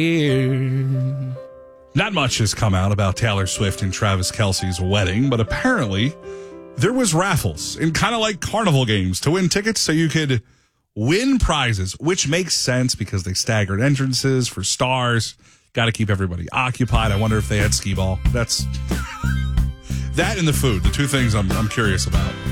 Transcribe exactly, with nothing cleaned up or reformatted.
Not much has come out about Taylor Swift and Travis Kelce's wedding, but apparently there was raffles and kind of like carnival games to win tickets so you could win prizes, which makes sense because they staggered entrances for stars. Got to keep everybody occupied. I wonder if they had skee ball. That's that and the food, the two things I'm, I'm curious about.